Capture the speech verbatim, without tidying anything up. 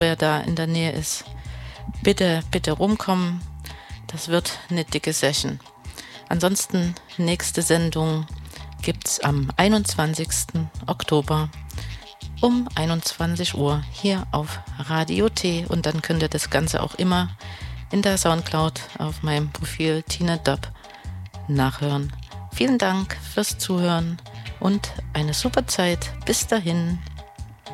wer da in der Nähe ist, bitte, bitte rumkommen. Das wird eine dicke Session. Ansonsten, nächste Sendung gibt's am einundzwanzigsten Oktober um einundzwanzig Uhr hier auf Radio T. Und dann könnt ihr das Ganze auch immer in der Soundcloud auf meinem Profil Tina Dub nachhören. Vielen Dank fürs Zuhören und eine super Zeit. Bis dahin.